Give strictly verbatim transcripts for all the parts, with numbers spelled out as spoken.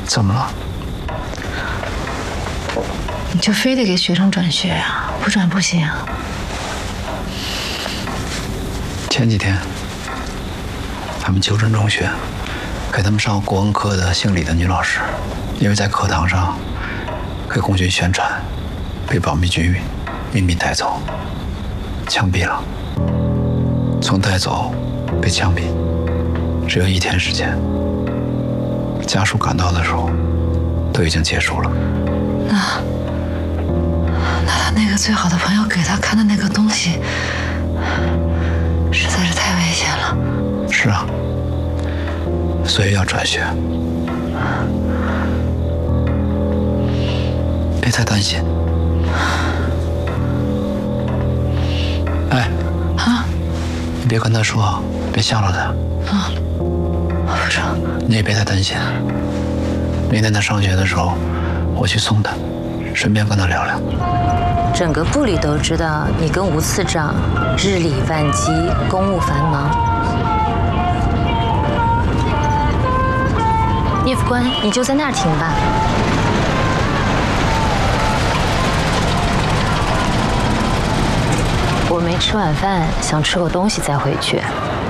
怎么了？ 你就非得给学生转学啊？不转不行啊？ 前几天，他们九镇中学给他们上国文课的姓李的女老师，因为在课堂上给共军宣传，被保密局秘密带走，枪毙了。从带走被枪毙，只有一天时间。家属赶到的时候，都已经结束了。 那那他那个最好的朋友给他看的那个东西，实在是太危险了。 是啊，所以要转学。别太担心。哎， 啊， 你别跟他说，别吓着他。 啊，不成。 你也别太担心。明天他上学的时候，我去送他，顺便跟他聊聊。 整个部里都知道你跟吴次长日理万机，公务繁忙。聂副官，你就在那儿停吧。我没吃晚饭，想吃口东西再回去。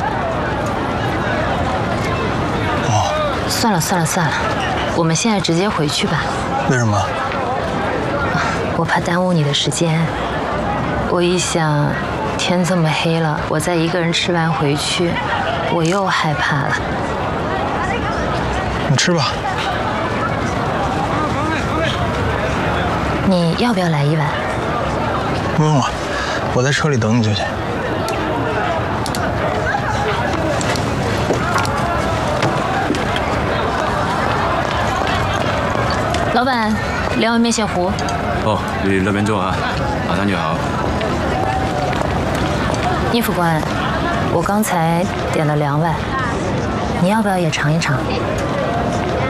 哦， 算了算了算了，我们现在直接回去吧。 为什么？ 我怕耽误你的时间。我一想，天这么黑了，我再一个人吃完回去，我又害怕了。 你吃吧。 你要不要来一碗？ 不用了，我在车里等你就行。 老板，两碗面线糊。 哦，你那边坐啊，马上就好。 聂副官，我刚才点了两碗，你要不要也尝一尝？